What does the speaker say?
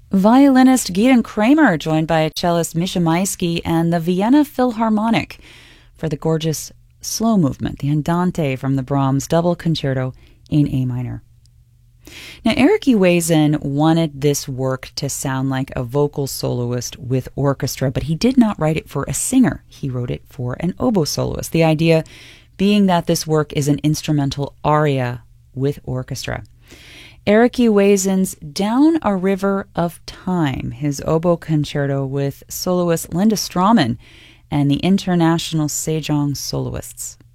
Violinist Gideon Kramer, joined by cellist Misha Maisky and the Vienna Philharmonic for the gorgeous slow movement, the Andante from the Brahms Double Concerto in A minor. Now, Eric Ewazen wanted this work to sound like a vocal soloist with orchestra, but he did not write it for a singer. He wrote it for an oboe soloist, the idea being that this work is an instrumental aria with orchestra. Eric Ewazen's Down a River of Time, his oboe concerto with soloist Linda Strawman and the International Sejong Soloists.